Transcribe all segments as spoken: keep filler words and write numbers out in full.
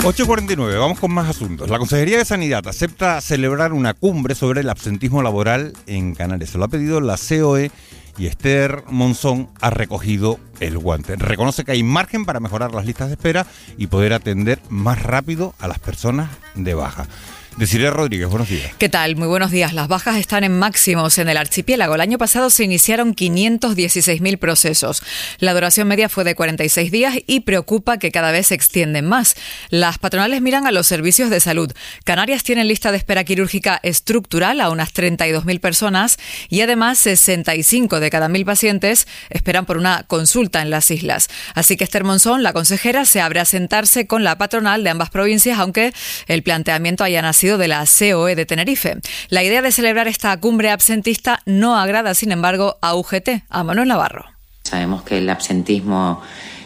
ocho cuarenta y nueve, vamos con más asuntos. La Consejería de Sanidad acepta celebrar una cumbre sobre el absentismo laboral en Canarias. Se lo ha pedido la C O E y Esther Monzón ha recogido el guante. Reconoce que hay margen para mejorar las listas de espera y poder atender más rápido a las personas de baja. Desiree Rodríguez, buenos días. ¿Qué tal? Muy buenos días. Las bajas están en máximos en el archipiélago. El año pasado se iniciaron quinientos dieciséis mil procesos. La duración media fue de cuarenta y seis días y preocupa que cada vez se extienden más. Las patronales miran a los servicios de salud. Canarias tiene lista de espera quirúrgica estructural a unas treinta y dos mil personas y además sesenta y cinco de cada mil pacientes esperan por una consulta en las islas. Así que Esther Monzón, la consejera, se abre a sentarse con la patronal de ambas provincias, aunque el planteamiento haya nacido de la C O E de Tenerife. La idea de celebrar esta cumbre absentista no agrada, sin embargo, a U G T, a Manuel Navarro. Sabemos que el absentismo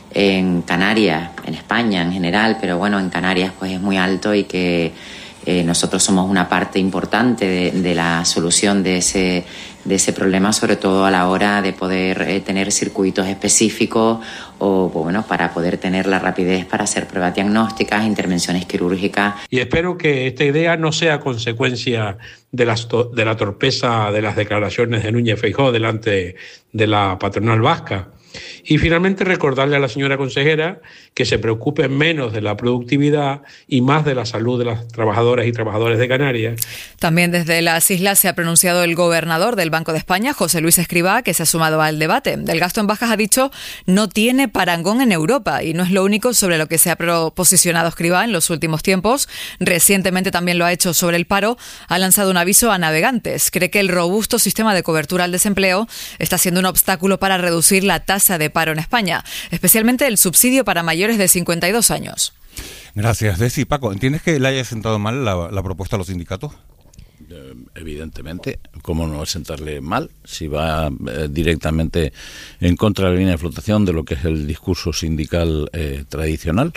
en Canarias, en España en general, pero bueno, en Canarias pues es muy alto y que eh, nosotros somos una parte importante de, de la solución de ese, de ese problema, sobre todo a la hora de poder eh, tener circuitos específicos o bueno, para poder tener la rapidez para hacer pruebas diagnósticas, intervenciones quirúrgicas. Y espero que esta idea no sea consecuencia de, las to- de la torpeza de las declaraciones de Núñez Feijóo delante de la patronal vasca. Y finalmente recordarle a la señora consejera que se preocupe menos de la productividad y más de la salud de las trabajadoras y trabajadores de Canarias. También desde las islas se ha pronunciado el gobernador del Banco de España, José Luis Escrivá, que se ha sumado al debate. El gasto en bajas, ha dicho, no tiene parangón en Europa y no es lo único sobre lo que se ha posicionado Escrivá en los últimos tiempos. Recientemente también lo ha hecho sobre el paro. Ha lanzado un aviso a navegantes. Cree que el robusto sistema de cobertura al desempleo está siendo un obstáculo para reducir la tasa de paro en España, especialmente el subsidio para mayores de cincuenta y dos años. Gracias, Desi. Paco, ¿entiendes que le haya sentado mal la, la propuesta a los sindicatos? Eh, evidentemente, ¿cómo no va a sentarle mal si va eh, directamente en contra de la línea de flotación de lo que es el discurso sindical eh, tradicional?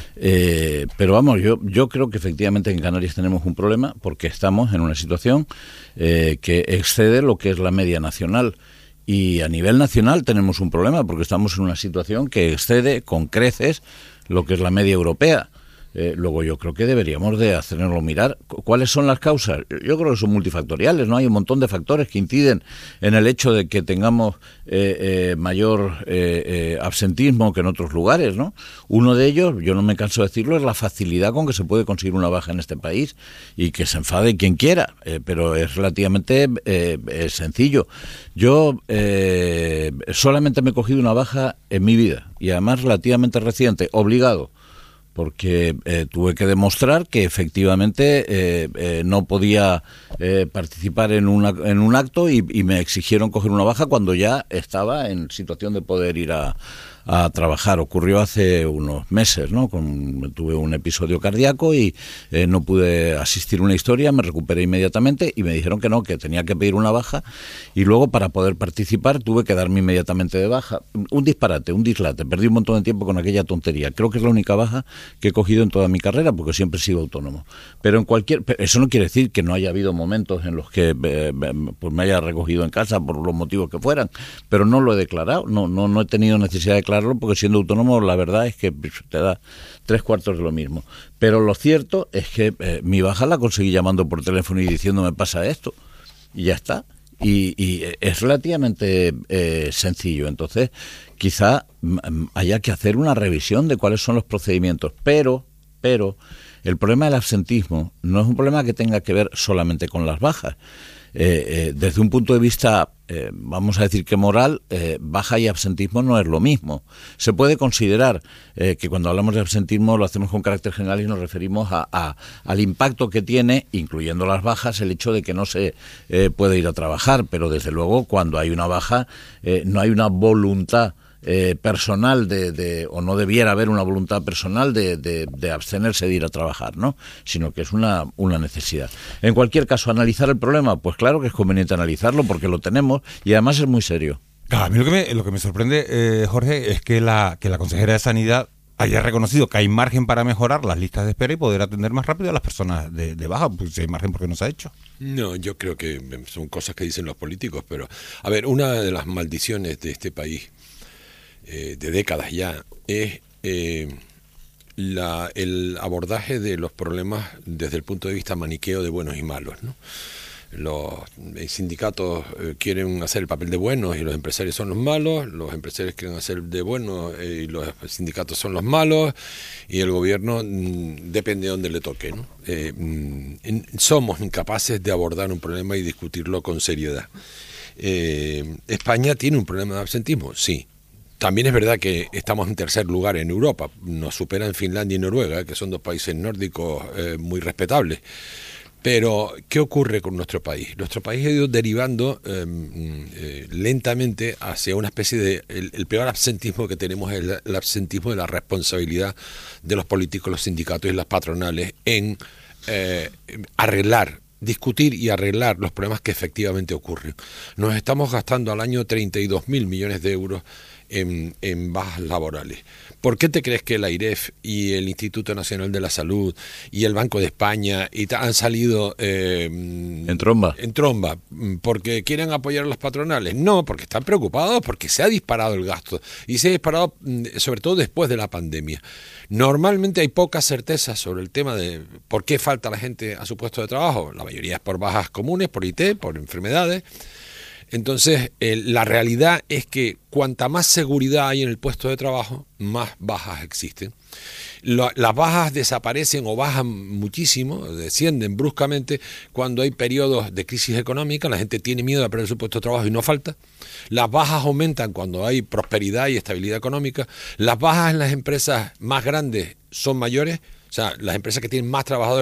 Eh, pero vamos, yo, yo creo que efectivamente en Canarias tenemos un problema porque estamos en una situación eh, que excede lo que es la media nacional. Y a nivel nacional tenemos un problema porque estamos en una situación que excede con creces lo que es la media europea. Eh, luego yo creo que deberíamos de hacernoslo mirar. ¿Cuáles son las causas? Yo creo que son multifactoriales, ¿no? Hay un montón de factores que inciden en el hecho de que tengamos eh, eh, mayor eh, eh, absentismo que en otros lugares, ¿no? Uno de ellos, yo no me canso de decirlo, es la facilidad con que se puede conseguir una baja en este país y que se enfade quien quiera, eh, pero es relativamente eh, eh, sencillo. Yo eh, solamente me he cogido una baja en mi vida y además relativamente reciente, obligado, porque eh, tuve que demostrar que efectivamente eh, eh, no podía eh, participar en, una, en un acto y, y me exigieron coger una baja cuando ya estaba en situación de poder ir a, a trabajar. Ocurrió hace unos meses, ¿no? Con, tuve un episodio cardíaco y eh, no pude asistir a una historia, me recuperé inmediatamente y me dijeron que no, que tenía que pedir una baja y luego para poder participar tuve que darme inmediatamente de baja. Un disparate, un dislate, perdí un montón de tiempo con aquella tontería. Creo que es la única baja que he cogido en toda mi carrera porque siempre he sido autónomo. Pero en cualquier, eso no quiere decir que no haya habido momentos en los que eh, pues me haya recogido en casa por los motivos que fueran, pero no lo he declarado, no, no, no he tenido necesidad de declararlo porque siendo autónomo la verdad es que te da tres cuartos de lo mismo. Pero lo cierto es que eh, mi baja la conseguí llamando por teléfono y diciendo me pasa esto y ya está. Y, y es relativamente eh, sencillo. Entonces, quizá m- haya que hacer una revisión de cuáles son los procedimientos. Pero, pero, el problema del absentismo no es un problema que tenga que ver solamente con las bajas. Eh, eh, desde un punto de vista, eh, vamos a decir que moral, eh, baja y absentismo no es lo mismo. Se puede considerar eh, que cuando hablamos de absentismo lo hacemos con carácter general y nos referimos a, a, al impacto que tiene, incluyendo las bajas, el hecho de que no se eh, puede ir a trabajar, pero desde luego cuando hay una baja eh, no hay una voluntad Eh, personal de, de o no debiera haber una voluntad personal de, de, de abstenerse de ir a trabajar, ¿no? Sino que es una, una necesidad. En cualquier caso, analizar el problema, pues claro que es conveniente analizarlo porque lo tenemos y además es muy serio. Claro, a mí lo que me, lo que me sorprende, eh, Jorge, es que la, que la consejera de Sanidad haya reconocido que hay margen para mejorar las listas de espera y poder atender más rápido a las personas de, de baja. Pues si hay margen, ¿por qué no se ha hecho? No, yo creo que son cosas que dicen los políticos, pero a ver, una de las maldiciones de este país Eh, de décadas ya, es eh, la, el abordaje de los problemas desde el punto de vista maniqueo de buenos y malos, ¿no? Los sindicatos eh, quieren hacer el papel de buenos y los empresarios son los malos, los empresarios quieren hacer de buenos eh, y los sindicatos son los malos, y el gobierno mmm, depende de donde le toque, ¿no? Eh, mmm, en, somos incapaces de abordar un problema y discutirlo con seriedad. Eh, ¿España tiene un problema de absentismo? Sí. También es verdad que estamos en tercer lugar en Europa, nos superan Finlandia y Noruega, que son dos países nórdicos eh, muy respetables. Pero, ¿qué ocurre con nuestro país? Nuestro país ha ido derivando eh, eh, lentamente hacia una especie de... El, el peor absentismo que tenemos es el, el absentismo de la responsabilidad de los políticos, los sindicatos y las patronales en eh, arreglar, discutir y arreglar los problemas que efectivamente ocurren. Nos estamos gastando al año treinta y dos mil millones de euros en, en bajas laborales. ¿Por qué te crees que el AIREF y el Instituto Nacional de la Salud y el Banco de España y ta, han salido eh, en tromba? En tromba, porque quieren apoyar a las patronales. No, porque están preocupados, porque se ha disparado el gasto y se ha disparado sobre todo después de la pandemia. Normalmente hay pocas certezas sobre el tema de por qué falta la gente a su puesto de trabajo. La mayoría es por bajas comunes, por I T, por enfermedades. Entonces, eh, la realidad es que cuanta más seguridad hay en el puesto de trabajo, más bajas existen. Lo, las bajas desaparecen o bajan muchísimo, descienden bruscamente cuando hay periodos de crisis económica, la gente tiene miedo de perder su puesto de trabajo y no falta. Las bajas aumentan cuando hay prosperidad y estabilidad económica. Las bajas en las empresas más grandes son mayores, o sea, las empresas que tienen más trabajadores